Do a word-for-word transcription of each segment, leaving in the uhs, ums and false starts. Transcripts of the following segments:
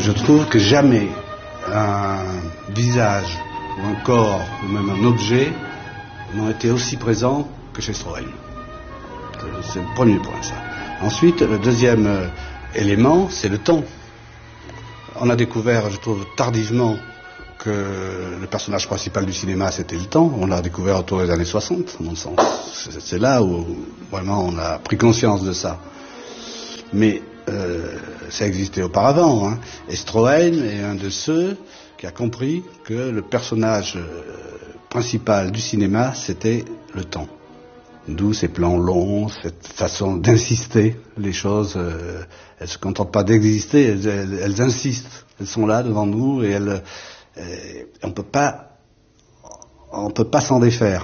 je trouve que jamais un visage ou un corps ou même un objet n'ont été aussi présents que chez Stroheim. C'est le premier point, ça. Ensuite, le deuxième euh, élément, c'est le temps. On a découvert, je trouve, tardivement que le personnage principal du cinéma, c'était le temps. On l'a découvert autour des années soixante, à mon sens. C'est, c'est là où, vraiment, on a pris conscience de ça. Mais euh, ça existait auparavant, hein. Et Stroheim est un de ceux qui a compris que le personnage euh, principal du cinéma, c'était le temps. D'où ces plans longs, cette façon d'insister. Les choses, euh, elles ne se contentent pas d'exister, elles, elles, elles insistent. Elles sont là devant nous et elles, euh, on peut pas, on peut pas s'en défaire.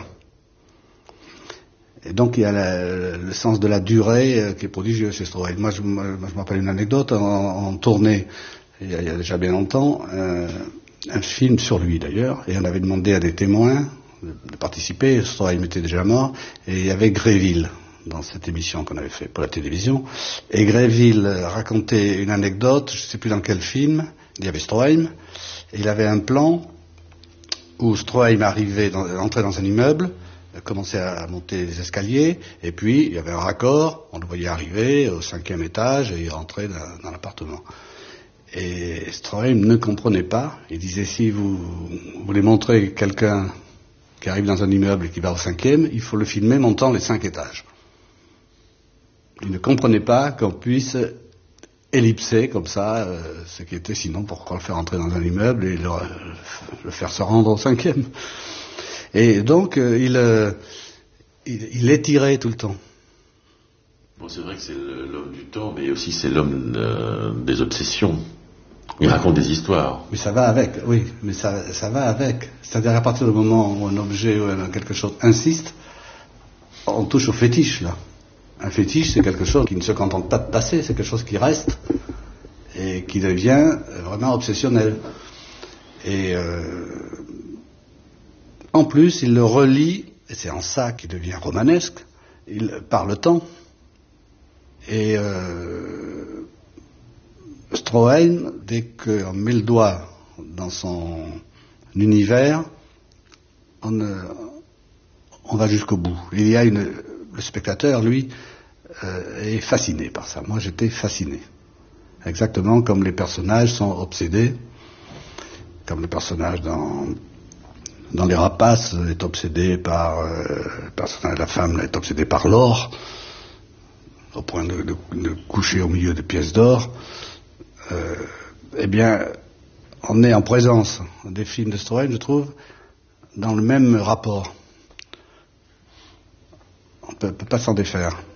Et donc il y a la, le sens de la durée euh, qui est prodigieux chez Stroheim. Moi, je, moi, je me rappelle une anecdote en, en tournée il y, a, il y a déjà bien longtemps, euh, un film sur lui d'ailleurs, et on avait demandé à des témoins de participer. Stroheim était déjà mort, et il y avait Gréville dans cette émission qu'on avait fait pour la télévision. Et Gréville racontait une anecdote, je ne sais plus dans quel film, il y avait Stroheim, et il avait un plan où Stroheim arrivait, dans, entrait dans un immeuble, commençait à monter les escaliers, et puis il y avait un raccord, on le voyait arriver au cinquième étage, et il rentrait dans, dans l'appartement. Et Stroheim ne comprenait pas, il disait, si vous, vous voulez montrer quelqu'un qui arrive dans un immeuble et qui va au cinquième, il faut le filmer montant les cinq étages. Il ne comprenait pas qu'on puisse ellipser comme ça, euh, ce qui était sinon pourquoi le faire entrer dans un immeuble et le, le faire se rendre au cinquième. Et donc euh, il, euh, il, il étirait tout le temps. Bon, c'est vrai que c'est l'homme du temps, mais aussi c'est l'homme euh, des obsessions. Il raconte des histoires. Mais ça va avec, oui, mais ça, ça va avec. C'est-à-dire à partir du moment où un objet ou quelque chose insiste, on touche au fétiche, là. Un fétiche, c'est quelque chose qui ne se contente pas de passer, c'est quelque chose qui reste et qui devient vraiment obsessionnel. Et euh, en plus, il le relie, et c'est en ça qu'il devient romanesque, il, par le temps. Et euh, Stroheim, dès qu'on met le doigt dans son univers, on, euh, on va jusqu'au bout. Il y a une, le spectateur, lui, euh, est fasciné par ça. Moi, j'étais fasciné. Exactement comme les personnages sont obsédés, comme le personnage dans, dans Les Rapaces est obsédé par, euh, le personnage de la femme est obsédé par l'or, au point de, de, de coucher au milieu de pièces d'or. Euh, eh bien, on est en présence des films de Stroheim, je trouve, dans le même rapport. On ne peut, peut pas s'en défaire.